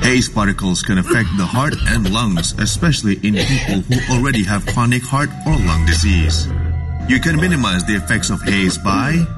Haze particles can affect the heart and lungs, especially in people who already have chronic heart or lung disease. You can minimize the effects of haze by